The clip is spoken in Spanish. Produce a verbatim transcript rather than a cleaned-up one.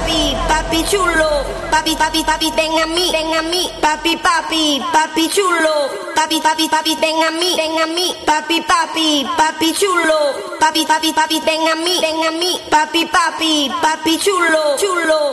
papi, papi chulo, papi, papi, papi, ven a mí, ven a mí, papi, papi, papi chulo, papi, papi, papi, ven a mí, ven a mí, papi, papi, papi chulo, papi, papi, papi, ven a mí, ven a mí, papi, papi, papi chulo, chulo.